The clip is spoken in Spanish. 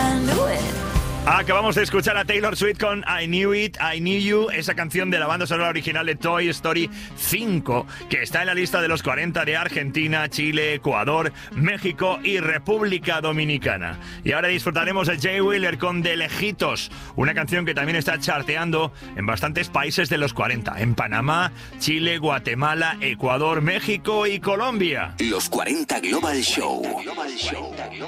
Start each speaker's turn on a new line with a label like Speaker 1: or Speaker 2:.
Speaker 1: Acabamos de escuchar a Taylor Swift con I Knew It, I Knew You, esa canción de la banda sonora original de Toy Story 5, que está en la lista de los 40 de Argentina, Chile, Ecuador, México y República Dominicana. Y ahora disfrutaremos de Jay Wheeler con De Lejitos, una canción que también está charteando en bastantes países de los 40, en Panamá, Chile, Guatemala, Ecuador, México y Colombia.
Speaker 2: Los 40 Global Show.